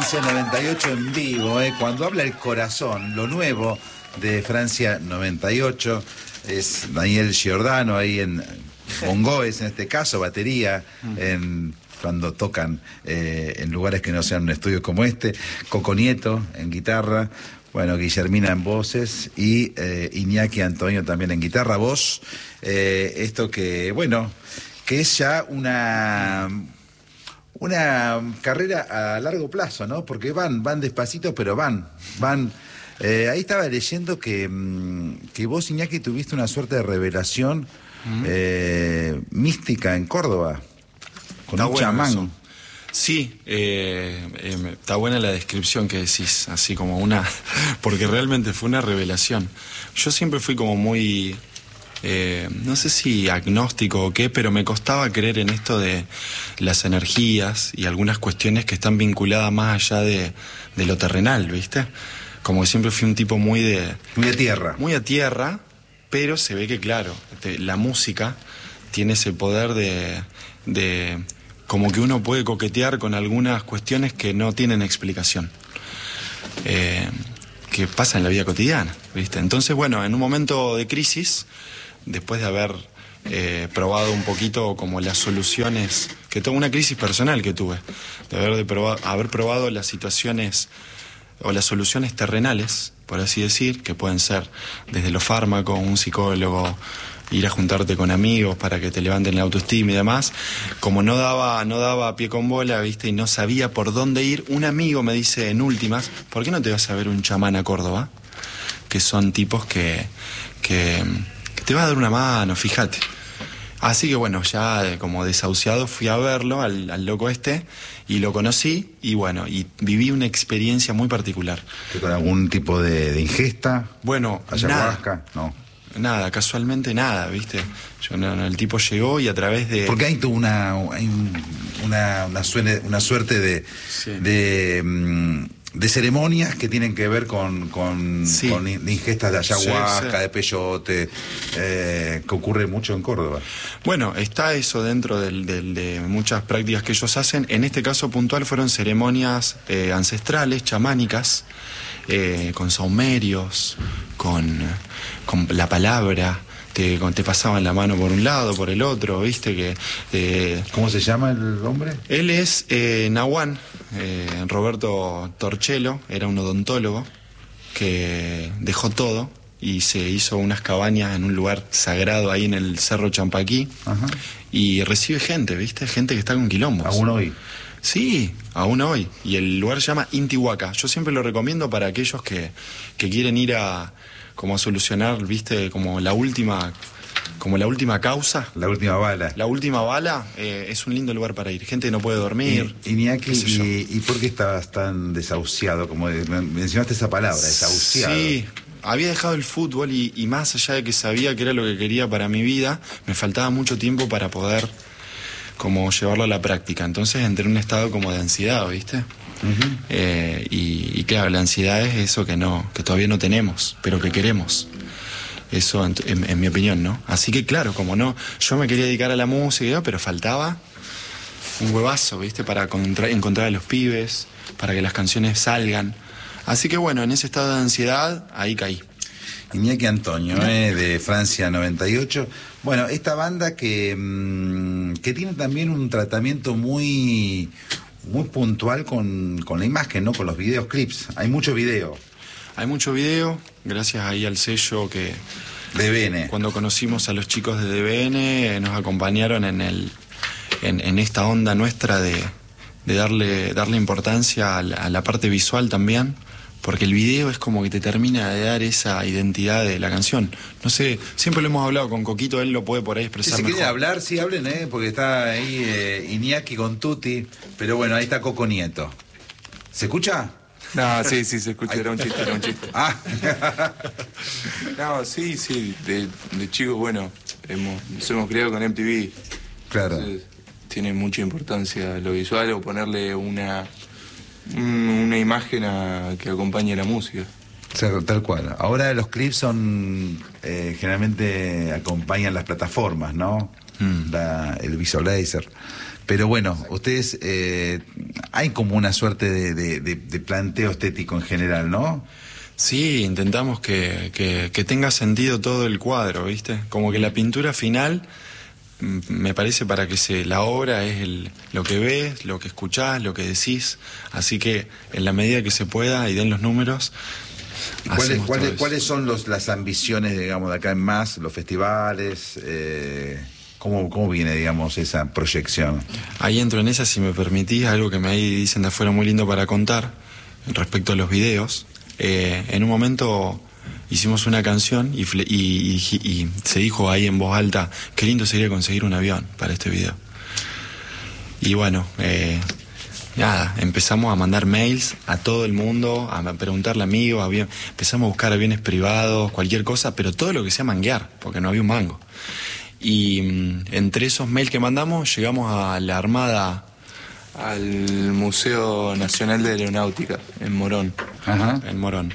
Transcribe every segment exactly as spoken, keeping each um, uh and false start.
Francia noventa y ocho en vivo, ¿eh? Cuando habla el corazón, lo nuevo de Francia noventa y ocho, es Daniel Giordano ahí en bongoes, en este caso, batería, en, cuando tocan eh, en lugares que no sean un estudio como este, Coco Nieto en guitarra, bueno, Guillermina en voces y eh, Iñaki Antonio también en guitarra, voz, eh, esto que, bueno, que es ya una... una carrera a largo plazo, ¿no? Porque van, van despacito, pero van, van. Eh, ahí estaba leyendo que, que vos, Iñaki, tuviste una suerte de revelación uh-huh. eh, mística en Córdoba, con está un bueno chamán. Eso. Sí, eh, eh, está buena la descripción que decís, así como una... porque realmente fue una revelación. Yo siempre fui como muy... Eh, no sé si agnóstico o qué, pero me costaba creer en esto de las energías y algunas cuestiones que están vinculadas más allá de, de lo terrenal, ¿viste? Como que siempre fui un tipo muy de... Muy a tierra. Muy a tierra, pero se ve que, claro, te, la música tiene ese poder de, de... como que uno puede coquetear con algunas cuestiones que no tienen explicación. Eh, que pasa en la vida cotidiana, ¿viste? Entonces, bueno, en un momento de crisis... después de haber eh, probado un poquito como las soluciones, que tuve una crisis personal que tuve, de haber, de probado, haber probado las situaciones o las soluciones terrenales, por así decir, que pueden ser desde los fármacos, un psicólogo, ir a juntarte con amigos para que te levanten la autoestima y demás, como no daba, no daba pie con bola, ¿viste? Y no sabía por dónde ir, un amigo me dice en últimas, ¿por qué no te vas a ver un chamán a Córdoba? Que son tipos que... que te va a dar una mano, fíjate. Así que bueno, ya como desahuciado fui a verlo, al, al loco este, y lo conocí, y bueno, y viví una experiencia muy particular. ¿Con algún tipo de, de ingesta? Bueno, ayahuasca, no. Nada, casualmente nada, ¿viste? Yo, no, no, el tipo llegó y a través de... Porque hay toda una, hay una, una, suene, una suerte de... Sí. de um, de ceremonias que tienen que ver con, con, sí. con ingestas de ayahuasca, sí, sí. de peyote, eh, que ocurre mucho en Córdoba. Bueno, está eso dentro del, del, de muchas prácticas que ellos hacen. En este caso puntual fueron ceremonias eh, ancestrales, chamánicas, eh, con saumerios, con, con la palabra. Te, te pasaban la mano por un lado, por el otro, ¿viste? Que eh, ¿Cómo se llama el hombre? Él es eh, Nahuán, eh, Roberto Torchelo, era un odontólogo que dejó todo y se hizo unas cabañas en un lugar sagrado ahí en el Cerro Champaquí. Ajá. Y recibe gente, ¿viste? Gente que está con quilombos. ¿Aún hoy? Sí, aún hoy. Y el lugar se llama Intihuaca. Yo siempre lo recomiendo para aquellos que, que quieren ir a... como a solucionar, viste, como la última, como la última causa. La última bala. La última bala, eh, es un lindo lugar para ir. Gente que no puede dormir. Y, Iñaki, y, ¿y por qué estabas tan desahuciado? Como de, mencionaste esa palabra, desahuciado. Sí, había dejado el fútbol y, y más allá de que sabía que era lo que quería para mi vida, me faltaba mucho tiempo para poder como llevarlo a la práctica. Entonces entré en un estado como de ansiedad, ¿viste? Uh-huh. eh, y, y claro, la ansiedad es eso que no, que todavía no tenemos, pero que queremos. Eso en, en, en mi opinión, ¿no? Así que claro, como no, yo me quería dedicar a la música, pero faltaba un huevazo, ¿viste? Para contra, encontrar a los pibes, para que las canciones salgan. Así que bueno, en ese estado de ansiedad, ahí caí. Iñaki Antonio, eh, de Francia noventa y ocho. Bueno, esta banda que, mmm, que tiene también un tratamiento muy... muy puntual con, con la imagen, ¿no? Con los videos clips. Hay mucho video. Hay mucho video, gracias ahí al sello que... D B N. Cuando conocimos a los chicos de D B N, nos acompañaron en el en, en esta onda nuestra de, de darle, darle importancia a la, a la parte visual también, porque el video es como que te termina de dar esa identidad de la canción. No sé, siempre lo hemos hablado con Coquito, él lo puede por ahí expresar si mejor. Si quieren hablar, sí hablen, ¿eh? Porque está ahí eh, Iñaki con Tuti, pero bueno, ahí está Coco Nieto. ¿Se escucha? No, sí, sí, se escucha, era un chiste, era un chiste. Ah. No, sí, sí, de, de chicos, bueno, hemos, nos hemos criado con M T V. Claro. Entonces, tiene mucha importancia lo visual o ponerle una... una imagen a, que acompañe la música. Claro, tal cual. Ahora los clips son eh, generalmente acompañan las plataformas, ¿no? mm. la, el visualizer. Pero bueno, ustedes, eh, hay como una suerte de, de, de, de planteo estético en general, ¿no? Sí, intentamos que, que, que tenga sentido todo el cuadro, ¿viste? Como que la pintura final, me parece, para que se la obra es el, lo que ves, lo que escuchás, lo que decís. Así que en la medida que se pueda y den los números. ¿Cuáles, cuáles, ¿Cuáles son los, las ambiciones, digamos, de acá en más, los festivales? Eh... ¿Cómo, ¿Cómo viene, digamos, esa proyección? Ahí entro en esa, si me permitís, algo que me ahí dicen de afuera muy lindo para contar respecto a los videos. Eh, en un momento hicimos una canción y, y, y, y se dijo ahí en voz alta, qué lindo sería conseguir un avión para este video. Y bueno, eh, nada, empezamos a mandar mails a todo el mundo, a preguntarle a amigos, avión, empezamos a buscar aviones privados, cualquier cosa, pero todo lo que sea manguear, porque no había un mango. Y um, entre esos mails que mandamos llegamos a la Armada, al Museo Nacional de Aeronáutica en Morón. Ajá. En Morón.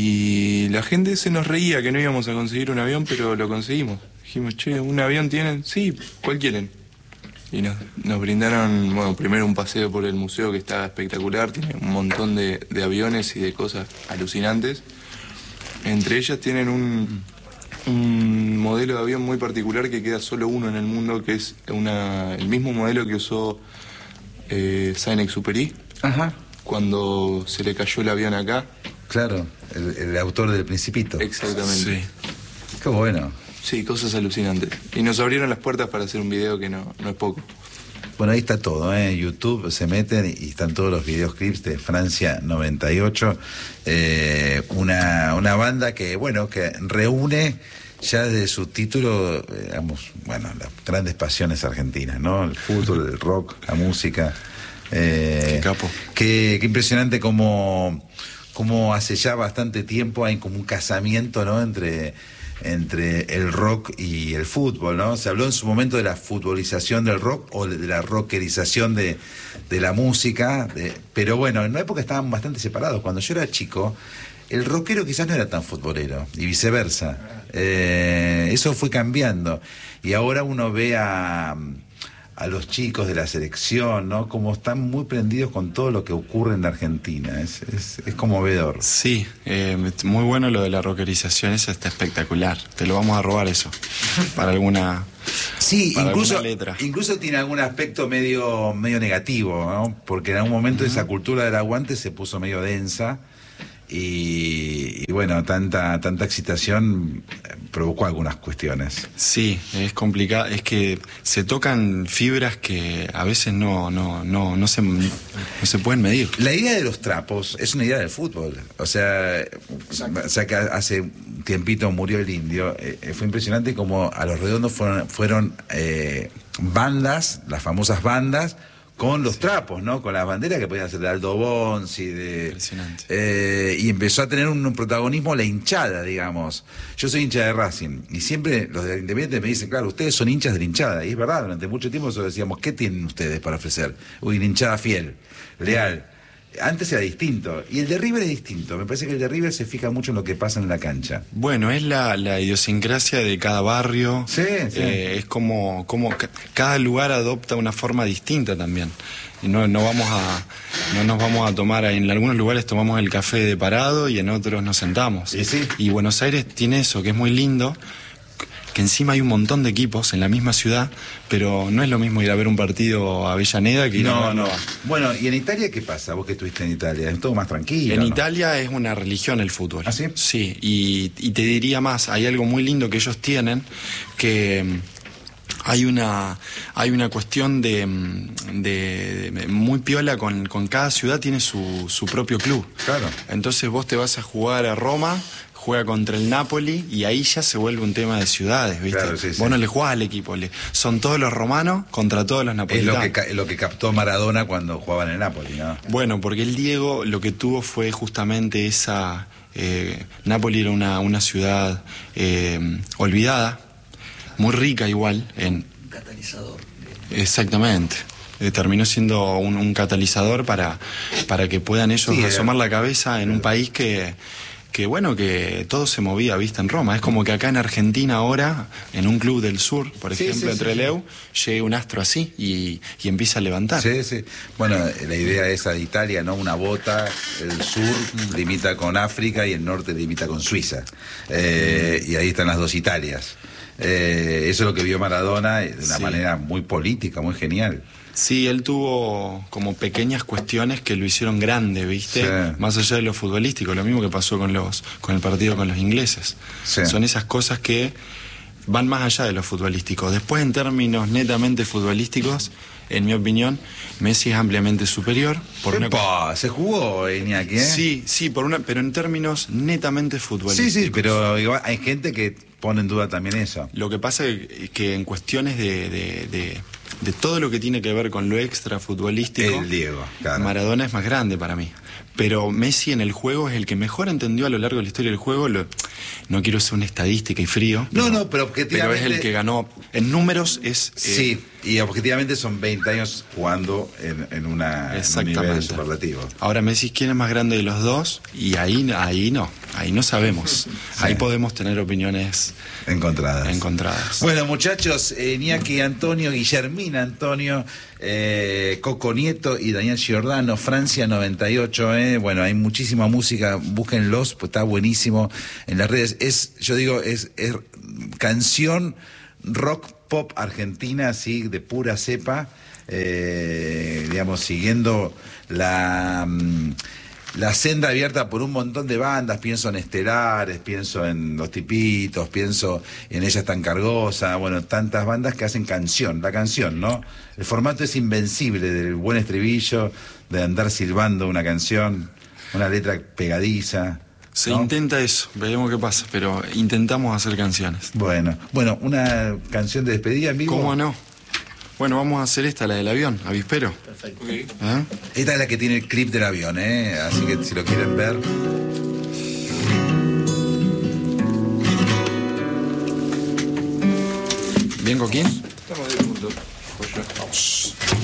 Y la gente se nos reía que no íbamos a conseguir un avión, pero lo conseguimos. Dijimos, che, ¿un avión tienen? Sí, ¿cuál quieren? Y nos, nos brindaron, bueno, primero un paseo por el museo que está espectacular, tiene un montón de, de aviones y de cosas alucinantes. Entre ellas tienen un... un modelo de avión muy particular que queda solo uno en el mundo, que es una, el mismo modelo que usó eh, Saint-Exupéry. Ajá. Cuando se le cayó el avión acá. Claro, el, el autor del Principito. Exactamente. Sí. Qué bueno. Sí, cosas alucinantes. Y nos abrieron las puertas para hacer un video que no, no es poco. Bueno, ahí está todo, ¿eh? YouTube se meten y están todos los videoclips de Francia noventa y ocho. Eh, una, una banda que, bueno, que reúne ya desde su título, digamos, bueno, las grandes pasiones argentinas, ¿no? El fútbol, el rock, la música. Eh, qué capo. Qué, qué impresionante como, como hace ya bastante tiempo hay como un casamiento, ¿no? Entre... entre el rock y el fútbol, ¿no? Se habló en su momento de la futbolización del rock o de la rockerización de, de la música, de, pero bueno, en una época estaban bastante separados. Cuando yo era chico, el rockero quizás no era tan futbolero, y viceversa. Eh, eso fue cambiando, y ahora uno ve a... a los chicos de la selección, ¿no? Como están muy prendidos con todo lo que ocurre en la Argentina. Es, es, es conmovedor. Sí, eh, muy bueno lo de la rockerización, eso está espectacular. Te lo vamos a robar eso, para alguna... Sí, para incluso, alguna letra. Incluso tiene algún aspecto medio, medio negativo, ¿no? Porque en algún momento uh-huh. esa cultura del aguante se puso medio densa. Y, y bueno, tanta tanta excitación provocó algunas cuestiones. Sí, es complicado, es que se tocan fibras que a veces no no no no se no se pueden medir. La idea de los trapos es una idea del fútbol, o sea, o sea que hace un tiempito murió el Indio, eh, fue impresionante como a Los Redondos fueron fueron eh, bandas, las famosas bandas con los sí. trapos, ¿no? Con las banderas que podían ser de Aldo Bonzi, de... Impresionante. Eh, y empezó a tener un, un protagonismo la hinchada, digamos. Yo soy hincha de Racing, y siempre los de Independiente me dicen, claro, ustedes son hinchas de la hinchada, y es verdad, durante mucho tiempo nosotros decíamos, ¿qué tienen ustedes para ofrecer? Uy, una hinchada fiel, leal. Antes era distinto, y el de River es distinto. Me parece que el de River se fija mucho en lo que pasa en la cancha. Bueno, es la, la idiosincrasia de cada barrio. Sí, sí. Eh, es como, como ca- cada lugar adopta una forma distinta también. Y no, no vamos a, no nos vamos a tomar, en algunos lugares tomamos el café de parado y en otros nos sentamos. Sí, sí. Y Buenos Aires tiene eso, que es muy lindo, que encima hay un montón de equipos en la misma ciudad, pero no es lo mismo ir a ver un partido a Avellaneda que ir no, a... No, no. Bueno, ¿y en Italia qué pasa? Vos que estuviste en Italia, es todo más tranquilo. En ¿no? Italia es una religión el fútbol. ¿Ah, sí? Sí, y, y te diría más, hay algo muy lindo que ellos tienen, que hay una hay una cuestión de, de, de muy piola, con, con cada ciudad tiene su, su propio club. Claro. Entonces vos te vas a jugar a Roma, juega contra el Napoli y ahí ya se vuelve un tema de ciudades, ¿viste? Claro, sí, sí. Vos no le jugás al equipo, le, son todos los romanos contra todos los napolitanos. Es lo que, lo que captó Maradona cuando jugaba en el Napoli, ¿no? Bueno, porque el Diego lo que tuvo fue justamente esa... Eh, Napoli era una, una ciudad eh, olvidada, muy rica igual. En... Un catalizador. Exactamente. Eh, terminó siendo un, un catalizador para, para que puedan ellos sí, asomar la cabeza en un país que... que bueno, que todo se movía, viste, en Roma. Es como que acá en Argentina ahora, en un club del sur, por Sí, ejemplo, sí, en sí, Trelew, llegue un astro así y, y empieza a levantar. Sí, sí. Bueno, la idea esa de Italia, ¿no? Una bota, el sur limita con África y el norte limita con Suiza. Eh, y ahí están las dos Italias. Eh, eso es lo que vio Maradona de una Sí. manera muy política, muy genial. Sí, él tuvo como pequeñas cuestiones que lo hicieron grande, ¿viste? Sí. Más allá de lo futbolístico, lo mismo que pasó con los con el partido con los ingleses. Sí. Son esas cosas que van más allá de lo futbolístico. Después, en términos netamente futbolísticos, en mi opinión, Messi es ampliamente superior. Por una Epa, se jugó Iñaki, ¿eh? Sí, sí, por una, pero en términos netamente futbolísticos. Sí, sí, pero igual hay gente que pone en duda también eso. Lo que pasa es que en cuestiones de, de, de, de todo lo que tiene que ver con lo extra futbolístico, El Diego, claro. Maradona es más grande para mí. Pero Messi en el juego es el que mejor entendió a lo largo de la historia del juego. Lo, no quiero ser una estadística y frío. No, pero, no, pero objetivamente... Pero es el que ganó. En números es... eh, Sí, y objetivamente son veinte años jugando en, en, una, en un Exactamente. nivel superlativo. Ahora Messi, ¿quién es más grande de los dos? Y ahí, ahí no, ahí no sabemos. Ahí podemos tener opiniones Encontradas. encontradas. Bueno, muchachos, eh, Iñaki Antonio, Guillermina Antonio, eh, Coco Nieto y Daniel Giordano, Francia noventa y ocho, eh. Bueno, hay muchísima música, búsquenlos, pues está buenísimo en las redes. Es, yo digo, es, es canción rock pop argentina, así, de pura cepa, eh, digamos, siguiendo la... mm, la senda abierta por un montón de bandas. Pienso en Estelares, pienso en Los Tipitos, pienso en Ella es tan cargosa, bueno, tantas bandas que hacen canción, la canción, ¿no? El formato es invencible del buen estribillo, de andar silbando una canción, una letra pegadiza. Se ¿no? intenta eso, veremos qué pasa, pero intentamos hacer canciones. Bueno, bueno, una canción de despedida en vivo. ¿Cómo no? Bueno, vamos a hacer esta, la del avión, avispero. Ok. ¿Eh? Esta es la que tiene el clip del avión, ¿eh? Así que si lo quieren ver. ¿Bien, Coquín? Estamos de punto. Joya.